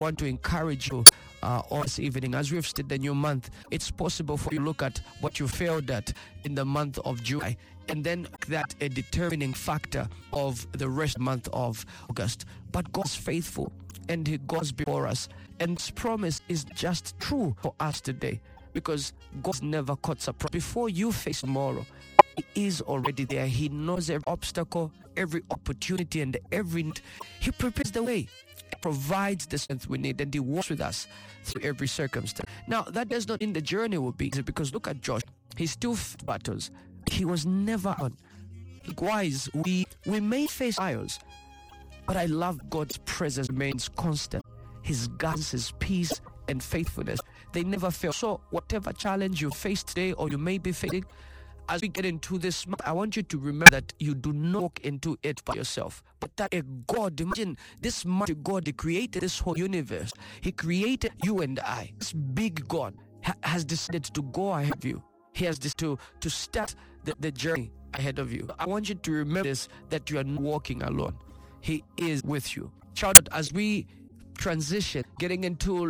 want to encourage you on this evening. As we've started the new month, it's possible for you to look at what you failed at in the month of July, and then that a determining factor of the rest month of August. But God's faithful, and He goes before us, and His promise is just true for us today, because God's never caught surprise. Before you face tomorrow, He is already there. He knows every obstacle, every opportunity, and every need. He prepares the way, provides the strength we need, and He walks with us through every circumstance. Now, that does not mean the journey will be easy, because look at Joshua. He still fought battles. He was never on. Likewise, we may face trials, but I love God's presence remains constant. His guidance, His peace, and faithfulness, they never fail. So whatever challenge you face today, or you may be facing, as we get into this month, I want you to remember that you do not walk into it by yourself, but that a God, imagine this mighty God, He created this whole universe. He created you and I. This big God has decided to go ahead of you. He has decided to start the journey ahead of you. I want you to remember this, that you are not walking alone. He is with you. Child, as we transition, getting into